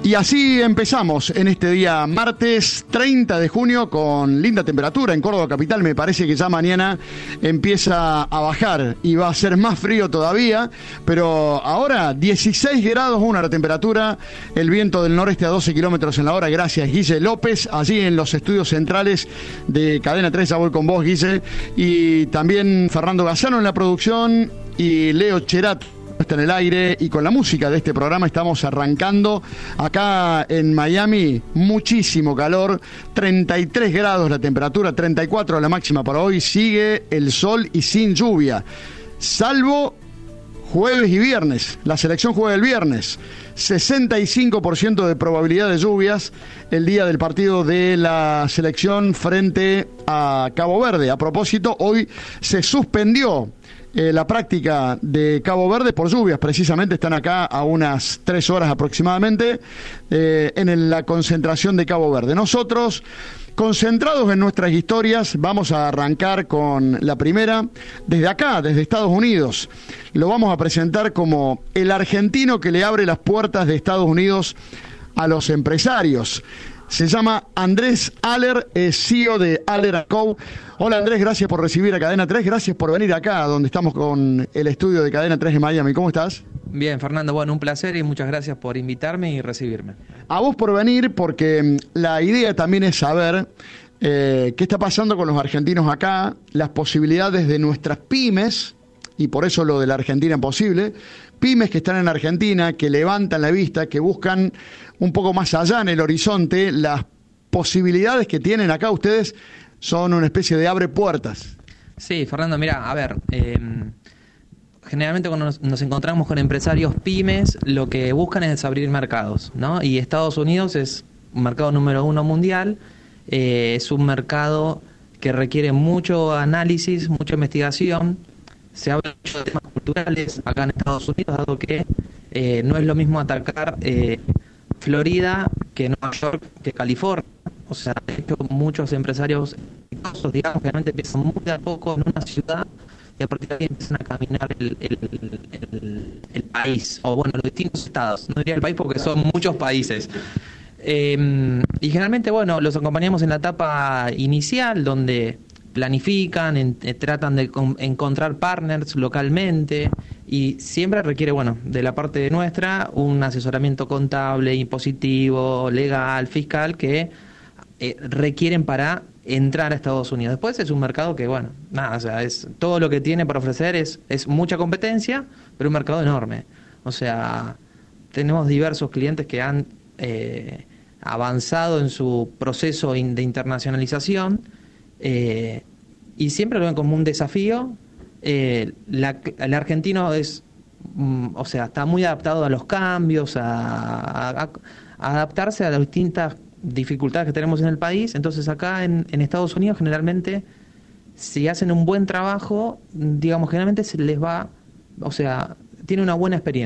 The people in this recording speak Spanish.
Y así empezamos en este día martes 30 de junio con linda temperatura en Córdoba capital. Me parece que ya mañana empieza a bajar y va a ser más frío todavía, pero ahora 16 grados una la temperatura, el viento del noreste a 12 kilómetros en la hora. Gracias, Guille López, allí en los estudios centrales de Cadena 3. Ya voy con vos, Guille, y también Fernando Gazzano en la producción y Leo Cherat está en el aire. Y con la música de este programa estamos arrancando acá en Miami. Muchísimo calor, 33 grados la temperatura, 34 la máxima para hoy. Sigue el sol y sin lluvia, salvo jueves y viernes. La selección juega el viernes, 65% de probabilidad de lluvias el día del partido de la selección frente a Cabo Verde. A propósito, hoy se suspendió la práctica de Cabo Verde por lluvias. Precisamente están acá a unas 3 horas aproximadamente en la concentración de Cabo Verde. Nosotros, concentrados en nuestras historias, vamos a arrancar con la primera desde acá, desde Estados Unidos. Lo vamos a presentar como el argentino que le abre las puertas de Estados Unidos a los empresarios. Se llama Andrés Aller, es CEO de Aller & Co. Hola Andrés, gracias por recibir a Cadena 3, gracias por venir acá donde estamos con el estudio de Cadena 3 en Miami. ¿Cómo estás? Bien, Fernando, bueno, un placer y muchas gracias por invitarme y recibirme. A vos por venir, porque la idea también es saber qué está pasando con los argentinos acá, las posibilidades de nuestras pymes, y por eso lo de la Argentina Posible, pymes que están en Argentina, que levantan la vista, que buscan un poco más allá en el horizonte, las posibilidades que tienen acá. Ustedes son una especie de abre puertas. Sí, Fernando, mira, a ver, generalmente cuando nos encontramos con empresarios pymes, lo que buscan es abrir mercados, ¿no? Y Estados Unidos es un mercado número 1 mundial, es un mercado que requiere mucho análisis, mucha investigación. Se habla mucho de temas culturales acá en Estados Unidos, dado que no es lo mismo atacar Florida que Nueva York que California. O sea, de hecho, muchos empresarios exitosos, digamos, realmente empiezan muy de a poco en una ciudad y a partir de ahí empiezan a caminar el país, o bueno, los distintos estados. No diría el país porque son muchos países. Y generalmente, bueno, los acompañamos en la etapa inicial, donde planifican, tratan de encontrar partners localmente, y siempre requiere, bueno, de la parte nuestra, un asesoramiento contable, impositivo, legal, fiscal, que requieren para entrar a Estados Unidos. Después es un mercado que, bueno, nada, o sea, es todo lo que tiene para ofrecer es mucha competencia, pero un mercado enorme. O sea, tenemos diversos clientes que han avanzado en su proceso de internacionalización, y siempre lo ven como un desafío. El argentino es, o sea, está muy adaptado a los cambios, a adaptarse a las distintas dificultades que tenemos en el país. Entonces acá en Estados Unidos generalmente, si hacen un buen trabajo, digamos, generalmente se les va, o sea, tiene una buena experiencia.